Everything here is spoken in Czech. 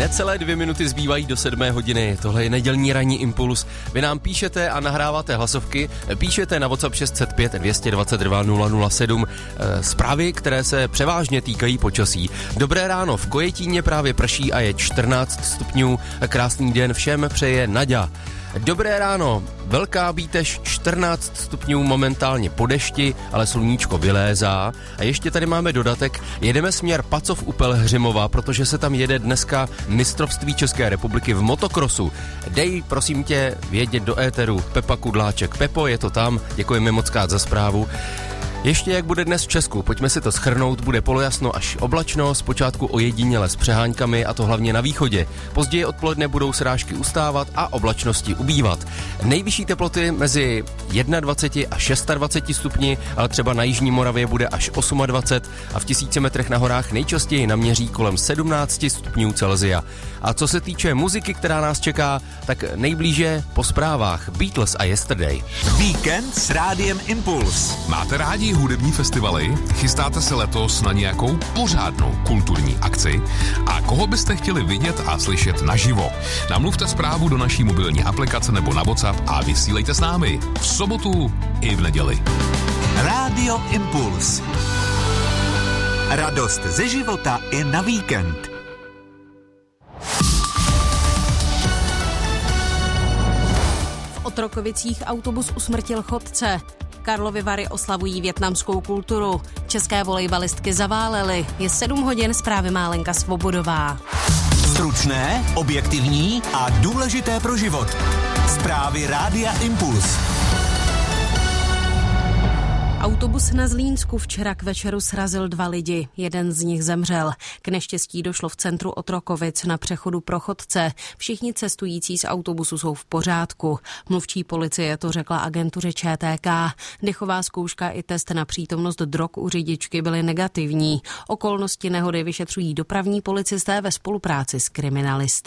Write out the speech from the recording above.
Necelé 2 minuty zbývají do 7 hodiny. Tohle je nedělní ranní impuls. Vy nám píšete a nahráváte hlasovky. Píšete na WhatsApp 605 222 007 zprávy, které se převážně týkají počasí. Dobré ráno, v Kojetíně právě prší a je 14 stupňů. Krásný den všem přeje Naďa. Dobré ráno, Velká Bítež 14 stupňů momentálně po dešti, ale sluníčko vylézá. A ještě tady máme dodatek, jedeme směr Pacov u Pelhřimova, protože se tam jede dneska mistrovství České republiky v motokrosu. Dej, prosím tě, vědět do éteru Pepa Kudláček. Pepo, je to tam, děkujeme moc krát za zprávu. Ještě jak bude dnes v Česku, pojďme si to shrnout, bude polojasno až oblačno, zpočátku ojediněle s přehánkami a to hlavně na východě. Později odpoledne budou srážky ustávat a oblačnosti ubývat. Nejvyšší teploty mezi 21 a 26 stupni, ale třeba na jižní Moravě bude až 28 a v 1000 metrech na horách nejčastěji naměří kolem 17 stupňů Celsia. A co se týče muziky, která nás čeká, tak nejblíže po zprávách Beatles a Yesterday. Víkend s Rádiem Impuls. Máte rádi hudební festivaly? Chystáte se letos na nějakou pořádnou kulturní akci? A koho byste chtěli vidět a slyšet naživo? Namluvte zprávu do naší mobilní aplikace nebo na WhatsApp a vysílejte s námi v sobotu i v neděli. Rádio Impuls. Radost ze života i na víkend. V Otrokovicích autobus usmrtil chodce. Karlovy Vary oslavují vietnamskou kulturu. České volejbalistky zaválely. Je 7 hodin, zprávy má Lenka Svobodová. Stručné, objektivní a důležité pro život. Zprávy Rádia Impuls. Autobus na Zlínsku včera k večeru srazil 2 lidi. Jeden z nich zemřel. K neštěstí došlo v centru Otrokovic na přechodu pro chodce. Všichni cestující z autobusu jsou v pořádku. Mluvčí policie to řekla agentuře ČTK. Dechová zkouška i test na přítomnost drog u řidičky byly negativní. Okolnosti nehody vyšetřují dopravní policisté ve spolupráci s kriminalisty.